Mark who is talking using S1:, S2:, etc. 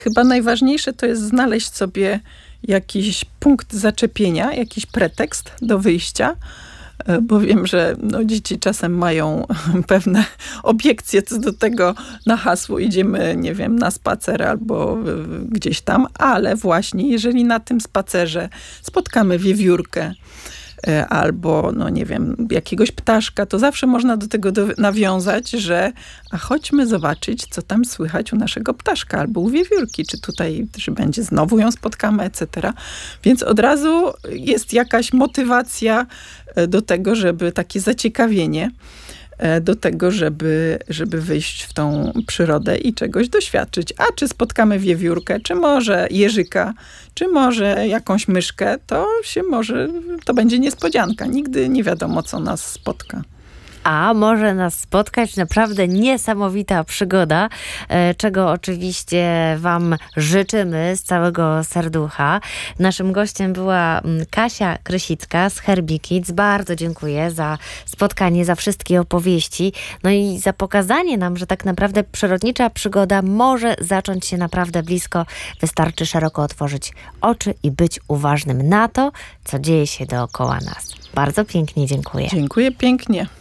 S1: Chyba najważniejsze to jest znaleźć sobie jakiś punkt zaczepienia, jakiś pretekst do wyjścia, bo wiem, że dzieci czasem mają pewne obiekcje co do tego na hasło idziemy, nie wiem, na spacer albo gdzieś tam, ale właśnie jeżeli na tym spacerze spotkamy wiewiórkę, albo, nie wiem, jakiegoś ptaszka, to zawsze można do tego nawiązać, że a chodźmy zobaczyć, co tam słychać u naszego ptaszka, albo u wiewiórki, czy będzie znowu ją spotkamy, etc. Więc od razu jest jakaś motywacja do tego, żeby takie zaciekawienie do tego, żeby wyjść w tą przyrodę i czegoś doświadczyć. A czy spotkamy wiewiórkę, czy może jeżyka, czy może jakąś myszkę, to będzie niespodzianka. Nigdy nie wiadomo, co nas spotka.
S2: A może nas spotkać naprawdę niesamowita przygoda, czego oczywiście wam życzymy z całego serducha. Naszym gościem była Kasia Krysicka z Herbie Kids. Bardzo dziękuję za spotkanie, za wszystkie opowieści, no i za pokazanie nam, że tak naprawdę przyrodnicza przygoda może zacząć się naprawdę blisko. Wystarczy szeroko otworzyć oczy i być uważnym na to, co dzieje się dookoła nas. Bardzo pięknie dziękuję.
S1: Dziękuję pięknie.